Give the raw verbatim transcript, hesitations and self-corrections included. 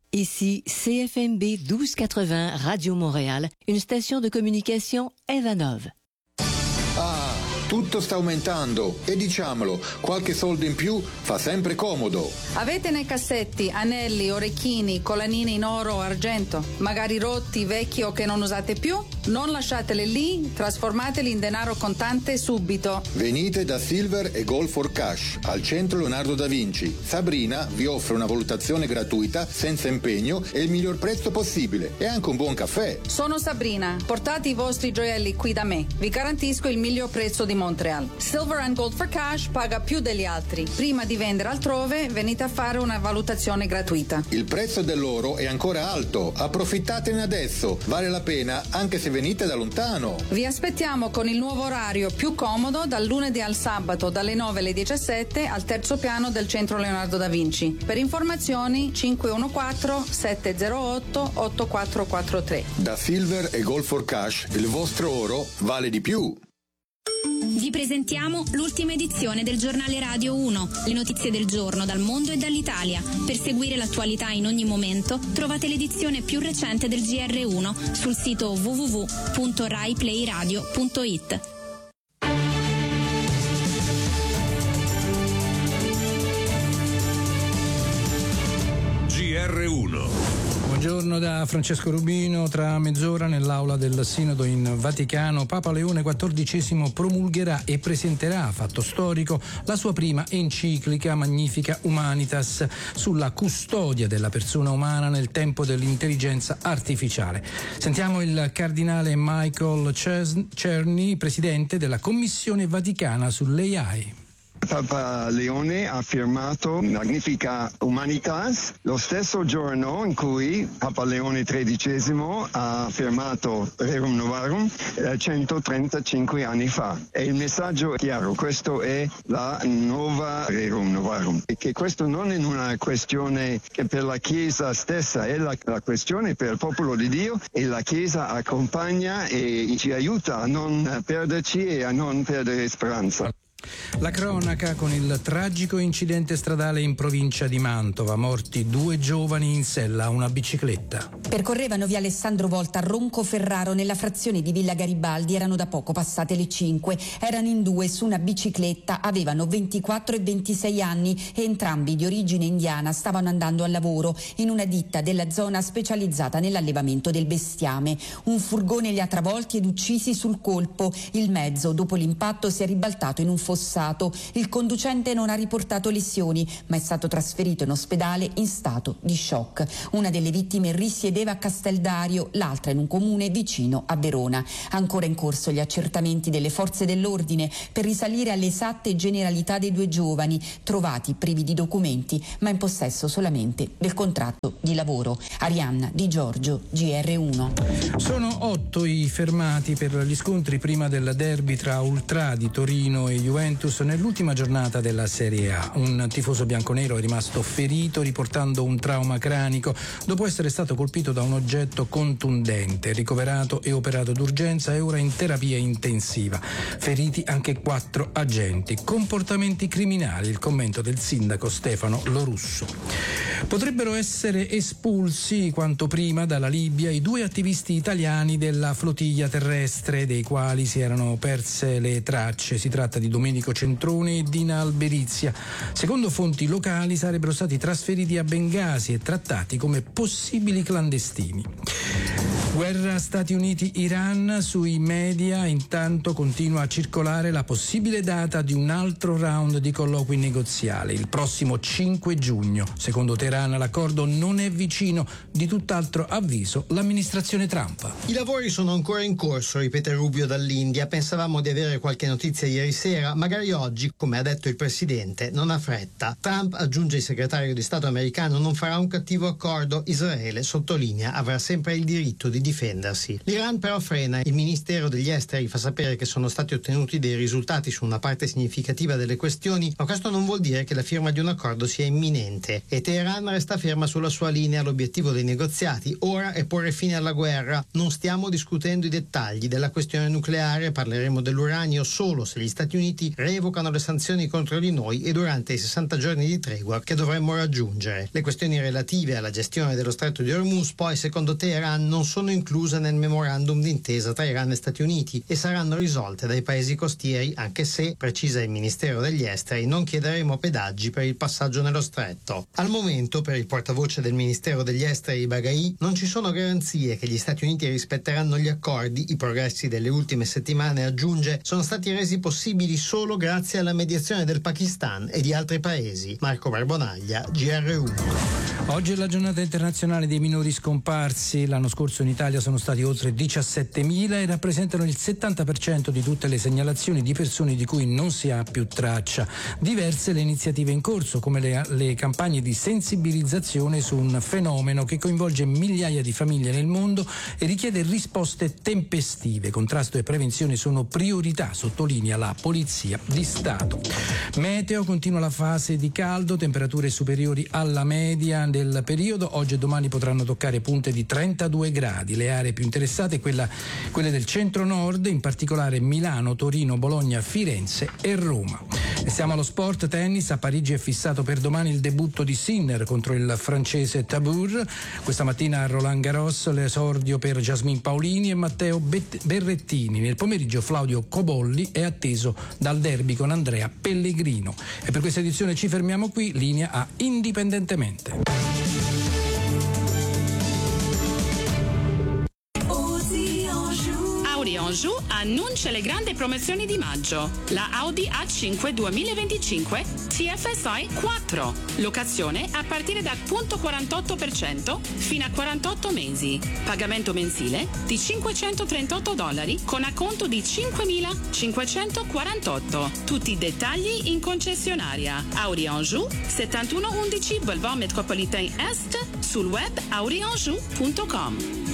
Ici C F M B douze quatre-vingts Radio Montréal, une station de communication Evanov. Ah, tutto sta aumentando e diciamolo, qualche soldo in più fa sempre comodo. Avete nei cassetti anelli, orecchini, collanine in oro o argento, magari rotti, vecchi o che non usate più? Non lasciateli lì, trasformateli in denaro contante subito. Venite da Silver e Gold for Cash al centro Leonardo da Vinci. Sabrina vi offre una valutazione gratuita, senza impegno e il miglior prezzo possibile e anche un buon caffè. Sono Sabrina, portate i vostri gioielli qui da me. Vi garantisco il miglior prezzo di Montreal. Silver and Gold for Cash paga più degli altri. Prima di vendere altrove, venite a fare una valutazione gratuita. Il prezzo dell'oro è ancora alto, approfittatene adesso, vale la pena anche se venite da lontano. Vi aspettiamo con il nuovo orario più comodo dal lunedì al sabato dalle nove alle diciassette al terzo piano del centro Leonardo da Vinci. Per informazioni cinque uno quattro sette zero otto otto quattro quattro tre. Da Silver e Gold for Cash il vostro oro vale di più. Vi presentiamo l'ultima edizione del giornale Radio uno, le notizie del giorno dal mondo e dall'Italia. Per seguire l'attualità in ogni momento trovate l'edizione più recente del G R uno sul sito w w w punto rai play radio punto i t. G R uno. Buongiorno da Francesco Rubino. Tra mezz'ora nell'aula del Sinodo in Vaticano Papa Leone quattordicesimo promulgherà e presenterà, fatto storico, la sua prima enciclica Magnifica Humanitas sulla custodia della persona umana nel tempo dell'intelligenza artificiale. Sentiamo il cardinale Michael Czerny, presidente della Commissione Vaticana sull'A I. Papa Leone ha firmato Magnifica Humanitas lo stesso giorno in cui Papa Leone tredicesimo ha firmato Rerum Novarum eh, centotrentacinque anni fa. E il messaggio è chiaro, questo è la nuova Rerum Novarum. E che questo non è una questione che per la Chiesa stessa, è la, la questione per il popolo di Dio, e la Chiesa accompagna e ci aiuta a non perderci e a non perdere speranza. La cronaca con il tragico incidente stradale in provincia di Mantova, morti due giovani in sella a una bicicletta. Percorrevano via Alessandro Volta a Roncoferraro nella frazione di Villa Garibaldi, erano da poco passate le cinque, erano in due su una bicicletta, avevano ventiquattro e ventisei anni e entrambi di origine indiana, stavano andando al lavoro in una ditta della zona specializzata nell'allevamento del bestiame. Un furgone li ha travolti ed uccisi sul colpo, il mezzo dopo l'impatto si è ribaltato in un fossato. Il conducente non ha riportato lesioni, ma è stato trasferito in ospedale in stato di shock. Una delle vittime risiedeva a Casteldario, l'altra in un comune vicino a Verona. Ancora in corso gli accertamenti delle forze dell'ordine per risalire alle esatte generalità dei due giovani, trovati privi di documenti, ma in possesso solamente del contratto di lavoro. Arianna Di Giorgio, G R uno. Sono otto i fermati per gli scontri prima del derby tra Ultradi, Torino e Juventus nell'ultima giornata della Serie A. Un tifoso bianconero è rimasto ferito riportando un trauma cranico dopo essere stato colpito da un oggetto contundente, ricoverato e operato d'urgenza e ora in terapia intensiva. Feriti anche quattro agenti. Comportamenti criminali, il commento del sindaco Stefano Lorusso. Potrebbero essere espulsi quanto prima dalla Libia i due attivisti italiani della flottiglia terrestre, dei quali si erano perse le tracce. Si tratta di Domenico Centrone e Dina Alberizia. Secondo fonti locali sarebbero stati trasferiti a Bengasi e trattati come possibili clandestini. Guerra Stati Uniti-Iran, sui media intanto continua a circolare la possibile data di un altro round di colloqui negoziali, il prossimo cinque giugno. Secondo Teheran l'accordo non è vicino, di tutt'altro avviso l'amministrazione Trump. I lavori sono ancora in corso, ripete Rubio dall'India. Pensavamo di avere qualche notizia ieri sera, magari oggi, come ha detto il presidente, non ha fretta. Trump, aggiunge il segretario di Stato americano, non farà un cattivo accordo. Israele, sottolinea, avrà sempre il diritto di difendersi. L'Iran però frena. Il Ministero degli Esteri fa sapere che sono stati ottenuti dei risultati su una parte significativa delle questioni, ma questo non vuol dire che la firma di un accordo sia imminente e Teheran resta ferma sulla sua linea. L'obiettivo dei negoziati ora è porre fine alla guerra. Non stiamo discutendo i dettagli della questione nucleare, parleremo dell'uranio solo se gli Stati Uniti revocano le sanzioni contro di noi e durante i sessanta giorni di tregua che dovremmo raggiungere. Le questioni relative alla gestione dello Stretto di Hormuz poi secondo Teheran non sono incluse nel memorandum d'intesa tra Iran e Stati Uniti e saranno risolte dai paesi costieri, anche se, precisa il Ministero degli Esteri, non chiederemo pedaggi per il passaggio nello stretto. Al momento, per il portavoce del Ministero degli Esteri Baghai, non ci sono garanzie che gli Stati Uniti rispetteranno gli accordi. I progressi delle ultime settimane, aggiunge, sono stati resi possibili solo grazie alla mediazione del Pakistan e di altri paesi. Marco Barbonaglia, G R uno. Oggi è la giornata internazionale dei minori scomparsi. L'anno scorso in Italia sono stati oltre diciassettemila e rappresentano il settanta per cento di tutte le segnalazioni di persone di cui non si ha più traccia. Diverse le iniziative in corso, come le, le campagne di sensibilizzazione su un fenomeno che coinvolge migliaia di famiglie nel mondo e richiede risposte tempestive. Contrasto e prevenzione sono priorità, sottolinea la Polizia di Stato. Meteo, continua la fase di caldo, temperature superiori alla media del periodo. Oggi e domani potranno toccare punte di trentadue gradi. Le aree più interessate quella, quelle del centro-nord, in particolare Milano, Torino, Bologna, Firenze e Roma. E siamo allo sport. Tennis. A Parigi è fissato per domani il debutto di Sinner contro il francese Tabur. Questa mattina a Roland Garros l'esordio per Jasmine Paolini e Matteo Berrettini. Nel pomeriggio Claudio Cobolli è atteso dal derby con Andrea Pellegrino. E per questa edizione ci fermiamo qui. Linea a Indipendentemente. Audi Anjou annuncia le grandi promozioni di maggio. La Audi A cinque duemilaventicinque T F S I quattro. Locazione a partire da punto quarantotto per cento fino a quarantotto mesi. Pagamento mensile di cinquecentotrentotto dollari con acconto di cinquemilacinquecentoquarantotto. Tutti i dettagli in concessionaria. Audi Anjou settantuno undici Boulevard Métropolitain Est, sul web audi anjou punto com.